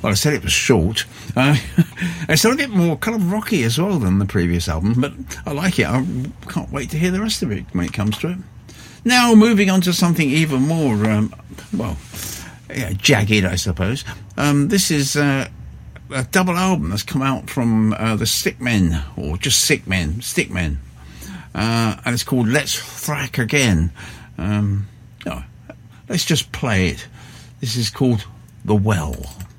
Well, I said it was short. It's a little bit more kind of rocky as well than the previous album, but I like it. I can't wait to hear the rest of it when it comes to it. Now, moving on to something even more, jagged, I suppose. This is a double album that's come out from the Stickmen, or just Stickmen. And it's called Let's Thrack Again. Let's just play it. This is called The Well.